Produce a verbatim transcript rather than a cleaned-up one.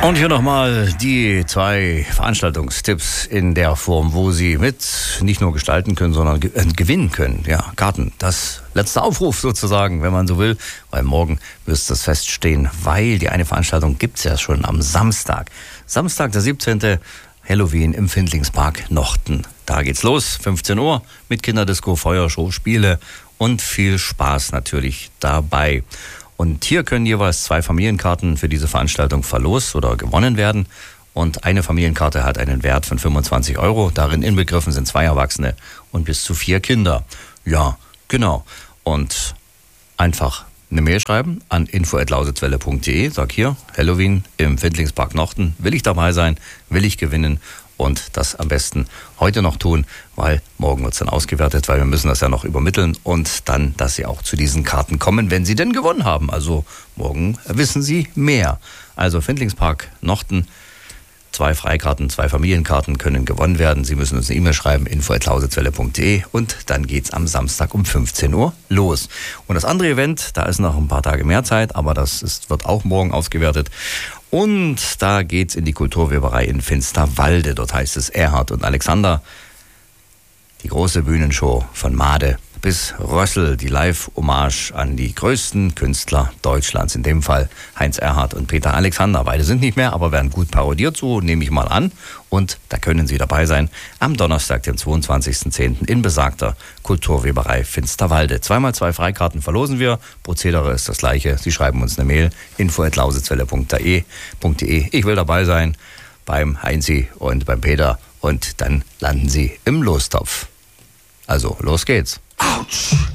Und hier nochmal die zwei Veranstaltungstipps in der Form, wo Sie mit nicht nur gestalten können, sondern ge- äh, gewinnen können. Ja, Karten. Das letzte Aufruf sozusagen, wenn man so will. Weil morgen müsste es feststehen, weil die eine Veranstaltung gibt es ja schon am Samstag. Samstag, der siebzehnte Halloween im Findlingspark Nochten. Da geht's los, fünfzehn Uhr, mit Kinderdisco, Feuershow, Spiele und viel Spaß natürlich dabei. Und hier können jeweils zwei Familienkarten für diese Veranstaltung verlost oder gewonnen werden. Und eine Familienkarte hat einen Wert von fünfundzwanzig Euro. Darin inbegriffen sind zwei Erwachsene und bis zu vier Kinder. Ja, genau. Und einfach eine Mail schreiben an info at lausitzwelle punkt de. Sag hier, Halloween im Findlingspark Nochten. Will ich dabei sein? Will ich gewinnen? Und das am besten heute noch tun, weil morgen wird es dann ausgewertet, weil wir müssen das ja noch übermitteln und dann, dass Sie auch zu diesen Karten kommen, wenn Sie denn gewonnen haben. Also morgen wissen Sie mehr. Also Findlingspark Nochten, zwei Freikarten, zwei Familienkarten können gewonnen werden. Sie müssen uns eine E-Mail schreiben, info at lausitzwelle punkt de und dann geht's am Samstag um fünfzehn Uhr los. Und das andere Event, da ist noch ein paar Tage mehr Zeit, aber das ist, wird auch morgen ausgewertet. Und da geht's in die Kulturweberei in Finsterwalde. Dort heißt es Erhard und Alexander. Die große Bühnenshow von Made bis Rössel, die Live-Hommage an die größten Künstler Deutschlands. In dem Fall Heinz Erhardt und Peter Alexander. Beide sind nicht mehr, aber werden gut parodiert, so nehme ich mal an. Und da können Sie dabei sein am Donnerstag, den zweiundzwanzigsten zehnten in besagter Kulturweberei Finsterwalde. Zweimal zwei Freikarten verlosen wir. Prozedere ist das gleiche. Sie schreiben uns eine Mail, info at lausitzwelle punkt de. Ich will dabei sein beim Heinzi und beim Peter und dann landen Sie im Lostopf. Also, los geht's. Autsch!